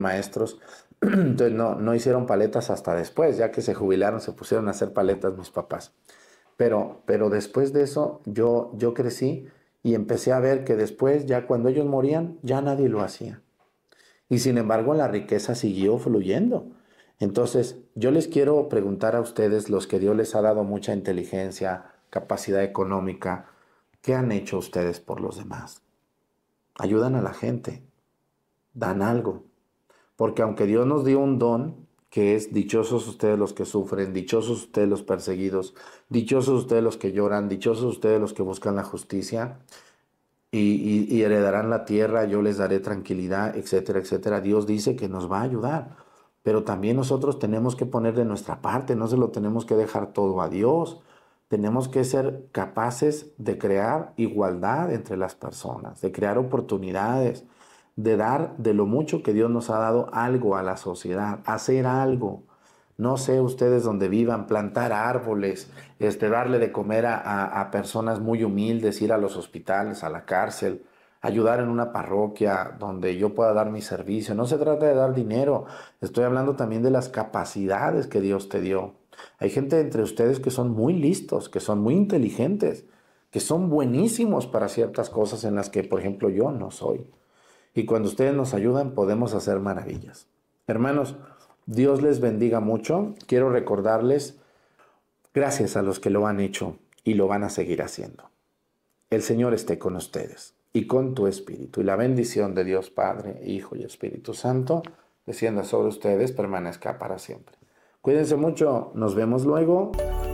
maestros. Entonces no hicieron paletas hasta después, ya que se jubilaron, se pusieron a hacer paletas mis papás. Pero después de eso yo crecí y empecé a ver que después, ya cuando ellos morían, ya nadie lo hacía. Y sin embargo, la riqueza siguió fluyendo. Entonces, yo les quiero preguntar a ustedes, los que Dios les ha dado mucha inteligencia, capacidad económica, ¿qué han hecho ustedes por los demás? Ayudan a la gente, dan algo. Porque aunque Dios nos dio un don, que es dichosos ustedes los que sufren, dichosos ustedes los perseguidos, dichosos ustedes los que lloran, dichosos ustedes los que buscan la justicia, y heredarán la tierra, yo les daré tranquilidad, etcétera, etcétera. Dios dice que nos va a ayudar, pero también nosotros tenemos que poner de nuestra parte, no se lo tenemos que dejar todo a Dios. Tenemos que ser capaces de crear igualdad entre las personas, de crear oportunidades, de dar de lo mucho que Dios nos ha dado algo a la sociedad, hacer algo. No sé ustedes donde vivan, plantar árboles, darle de comer a personas muy humildes, ir a los hospitales, a la cárcel, ayudar en una parroquia donde yo pueda dar mi servicio. No se trata de dar dinero, estoy hablando también de las capacidades que Dios te dio. Hay gente entre ustedes que son muy listos, que son muy inteligentes, que son buenísimos para ciertas cosas en las que, por ejemplo, yo no soy. Y cuando ustedes nos ayudan, podemos hacer maravillas. Hermanos, Dios les bendiga mucho. Quiero recordarles, gracias a los que lo han hecho y lo van a seguir haciendo. El Señor esté con ustedes y con tu espíritu. Y la bendición de Dios Padre, Hijo y Espíritu Santo descienda sobre ustedes, permanezca para siempre. Cuídense mucho. Nos vemos luego.